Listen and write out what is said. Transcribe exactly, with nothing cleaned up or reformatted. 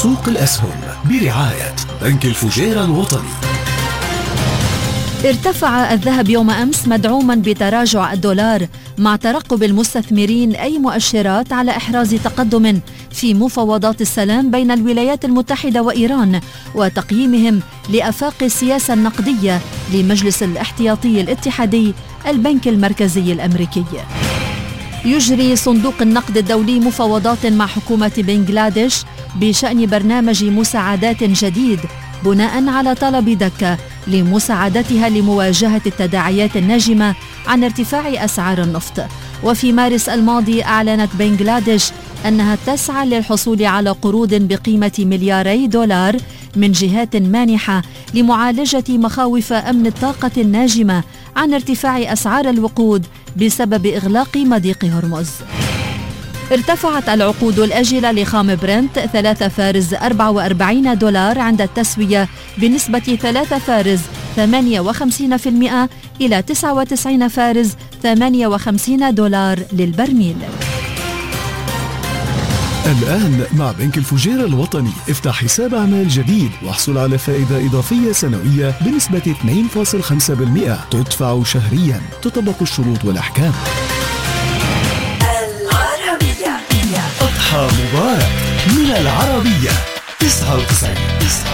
سوق الأسهم برعاية بنك الفجيرة الوطني. ارتفع الذهب يوم أمس مدعوما بتراجع الدولار، مع ترقب المستثمرين أي مؤشرات على إحراز تقدم في مفاوضات السلام بين الولايات المتحدة وإيران، وتقييمهم لآفاق السياسة النقدية لمجلس الاحتياطي الاتحادي البنك المركزي الأمريكي. يجري صندوق النقد الدولي مفاوضات مع حكومة بنغلاديش بشأن برنامج مساعدات جديد بناء على طلب دكة لمساعدتها لمواجهة التداعيات الناجمة عن ارتفاع أسعار النفط. وفي مارس الماضي أعلنت بنغلاديش أنها تسعى للحصول على قروض بقيمة ملياري دولار من جهات مانحة لمعالجة مخاوف أمن الطاقة الناجمة عن ارتفاع أسعار الوقود بسبب إغلاق مضيق هرمز. ارتفعت العقود الآجلة لخام برنت ثلاثة فارز أربعة وأربعين دولار عند التسوية بنسبة ثلاثة فارز ثمانية وخمسين بالمئة إلى تسعة وتسعين فارز ثمانية وخمسين دولار للبرميل. الآن مع بنك الفجيرة الوطني افتح حساب أعمال جديد واحصل على فائدة إضافية سنوية بنسبة اثنين فاصلة خمسة بالمئة تدفع شهريا، تطبق الشروط والأحكام. العربية أضحى مبارك من العربية تسعة وتسعين.